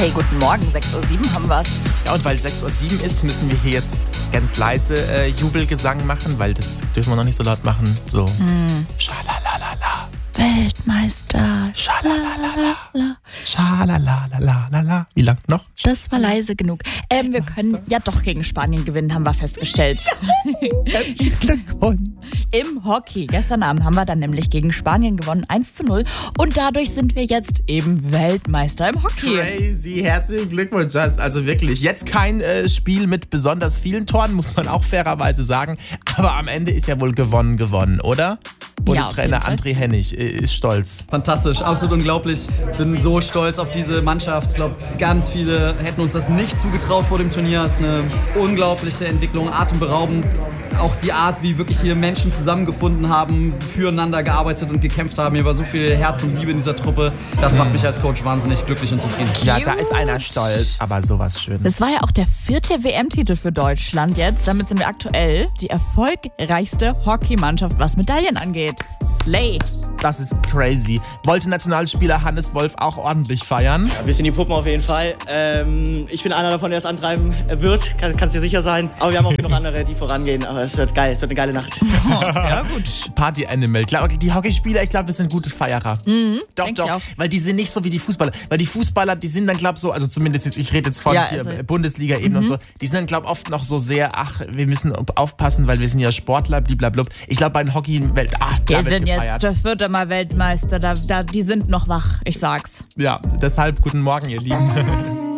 Hey, guten Morgen, 6:07 Uhr haben wir's. Ja, und weil 6:07 Uhr ist, müssen wir hier jetzt ganz leise Jubelgesang machen, weil das dürfen wir noch nicht so laut machen. So. Schalalalala. Weltmeister. Schalalalala. Schalalalala. Wie lang noch? Das war leise genug. Wir können ja doch gegen Spanien gewinnen, haben wir festgestellt. Herzlichen Glückwunsch. Im Hockey. Gestern Abend haben wir dann nämlich gegen Spanien gewonnen, 1:0. Und dadurch sind wir jetzt eben Weltmeister im Hockey. Crazy, herzlichen Glückwunsch. Also wirklich, jetzt kein Spiel mit besonders vielen Toren, muss man auch fairerweise sagen. Aber am Ende ist ja wohl gewonnen, oder? Bundestrainer André Hennig ist stolz. Fantastisch, absolut unglaublich. Bin so stolz auf diese Mannschaft. Ich glaube, ganz viele hätten uns das nicht zugetraut vor dem Turnier. Es ist eine unglaubliche Entwicklung, atemberaubend. Auch die Art, wie wirklich hier Menschen zusammengefunden haben, füreinander gearbeitet und gekämpft haben. Hier war so viel Herz und Liebe in dieser Truppe. Das macht mich als Coach wahnsinnig glücklich und zufrieden. Ja, da ist einer stolz, aber sowas Schönes. Das war ja auch der 4. WM-Titel für Deutschland jetzt. Damit sind wir aktuell die erfolgreichste Hockeymannschaft, was Medaillen angeht. Slay. Das ist crazy. Wollte Nationalspieler Hannes Wolf auch ordentlich feiern? Ja, wir sind die Puppen auf jeden Fall. Ich bin einer davon, der es antreiben wird, kannst dir sicher sein. Aber wir haben auch genug andere, die vorangehen. Aber es wird geil, es wird eine geile Nacht. Ja, gut. Party Animal. Die Hockeyspieler, ich glaube, das sind gute Feierer. Doch. Weil die sind nicht so wie die Fußballer. Weil die Fußballer, die sind dann, glaube ich, so, also zumindest jetzt, ich rede jetzt von Bundesliga eben und so, die sind dann, glaube ich, oft noch so sehr, wir müssen aufpassen, weil wir sind ja Sportler, blablabla. Ich glaube, bei den Hockey-Welt, die sind jetzt, das wird immer Weltmeister, die sind noch wach, ich sag's. Ja, deshalb guten Morgen, ihr Lieben.